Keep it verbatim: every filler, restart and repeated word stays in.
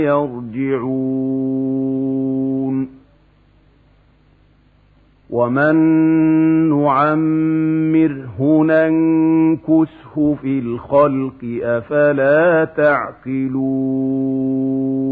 يرجعون ومن نعمره ننكسه في الخلق أفلا تعقلون